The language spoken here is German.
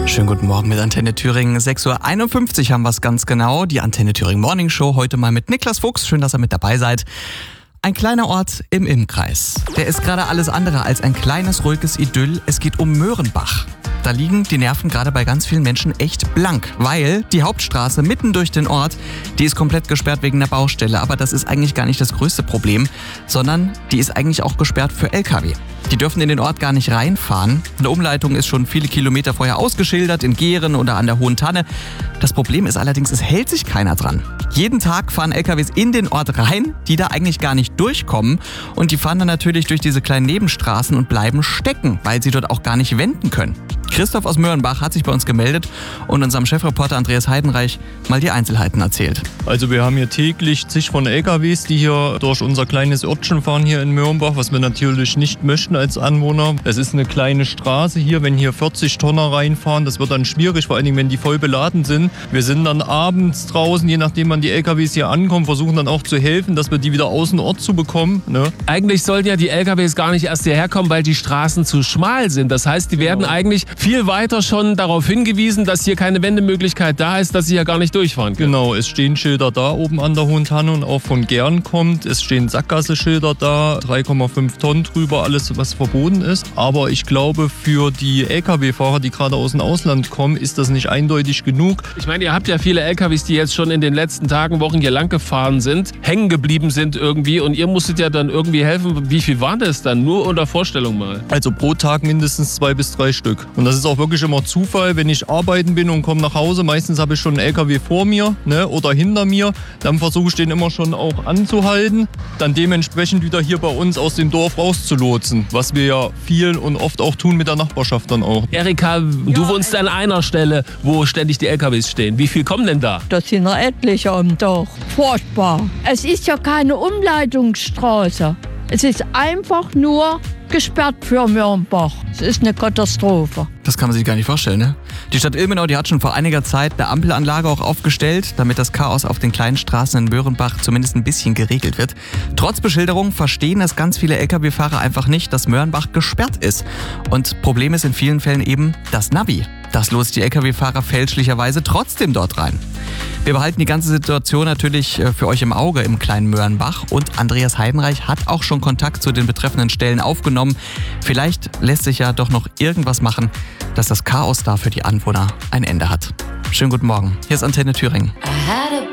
Schönen guten Morgen mit Antenne Thüringen. 6:51 Uhr haben wir es ganz genau. Die Antenne Thüringen Morning Show heute mal mit Niklas Fuchs. Schön, dass ihr mit dabei seid. Ein kleiner Ort im Ilmkreis. Der ist gerade alles andere als ein kleines, ruhiges Idyll. Es geht um Möhrenbach. Da liegen die Nerven gerade bei ganz vielen Menschen echt blank, weil die Hauptstraße mitten durch den Ort, die ist komplett gesperrt wegen der Baustelle. Aber das ist eigentlich gar nicht das größte Problem, sondern die ist eigentlich auch gesperrt für LKW. Die dürfen in den Ort gar nicht reinfahren. Eine Umleitung ist schon viele Kilometer vorher ausgeschildert, in Gehren oder an der Hohen Tanne. Das Problem ist allerdings, es hält sich keiner dran. Jeden Tag fahren LKWs in den Ort rein, die da eigentlich gar nicht durchkommen. Und die fahren dann natürlich durch diese kleinen Nebenstraßen und bleiben stecken, weil sie dort auch gar nicht wenden können. Christoph aus Möhrenbach hat sich bei uns gemeldet und unserem Chefreporter Andreas Heidenreich mal die Einzelheiten erzählt. Also wir haben hier täglich zig von LKWs, die hier durch unser kleines Örtchen fahren hier in Möhrenbach, was wir natürlich nicht möchten als Anwohner. Es ist eine kleine Straße hier, wenn hier 40 Tonner reinfahren, das wird dann schwierig, vor allen Dingen, wenn die voll beladen sind. Wir sind dann abends draußen, je nachdem wann die LKWs hier ankommen, versuchen dann auch zu helfen, dass wir die wieder aus dem Ort zu bekommen. Ne? Eigentlich sollten ja die LKWs gar nicht erst hierher kommen, weil die Straßen zu schmal sind. Das heißt, die werden eigentlich viel weiter schon darauf hingewiesen, dass hier keine Wendemöglichkeit da ist, dass sie ja gar nicht durchfahren können. Genau, es stehen Schilder da oben an der Hohen Tanne und auch von Gern kommt. Es stehen Sackgasseschilder da, 3,5 Tonnen drüber, alles was verboten ist. Aber ich glaube, für die LKW-Fahrer, die gerade aus dem Ausland kommen, ist das nicht eindeutig genug. Ich meine, ihr habt ja viele LKWs, die jetzt schon in den letzten Tagen, Wochen hier lang gefahren sind, hängen geblieben sind irgendwie und ihr musstet ja dann irgendwie helfen. Wie viel waren das dann? Nur unter Vorstellung mal. Also pro Tag mindestens 2 bis 3 Stück. Und das ist auch wirklich immer Zufall, wenn ich arbeiten bin und komme nach Hause. Meistens habe ich schon einen LKW vor mir, ne, oder hinter mir. Dann versuche ich den immer schon auch anzuhalten. Dann dementsprechend wieder hier bei uns aus dem Dorf rauszulotsen. Was wir ja viel und oft auch tun mit der Nachbarschaft dann auch. Erika, du wohnst an einer Stelle, wo ständig die LKWs stehen. Wie viel kommen denn da? Das sind noch etliche am Tag. Furchtbar. Es ist ja keine Umleitungsstraße. Es ist einfach nur gesperrt für Möhrenbach. Es ist eine Katastrophe. Das kann man sich gar nicht vorstellen, ne? Die Stadt Ilmenau, die hat schon vor einiger Zeit eine Ampelanlage auch aufgestellt, damit das Chaos auf den kleinen Straßen in Möhrenbach zumindest ein bisschen geregelt wird. Trotz Beschilderung verstehen es ganz viele LKW-Fahrer einfach nicht, dass Möhrenbach gesperrt ist. Und Problem ist in vielen Fällen eben das Navi. Das lost die LKW-Fahrer fälschlicherweise trotzdem dort rein. Wir behalten die ganze Situation natürlich für euch im Auge im kleinen Möhrenbach und Andreas Heidenreich hat auch schon Kontakt zu den betreffenden Stellen aufgenommen. Vielleicht lässt sich ja doch noch irgendwas machen, dass das Chaos da für die Anwohner ein Ende hat. Schönen guten Morgen. Hier ist Antenne Thüringen.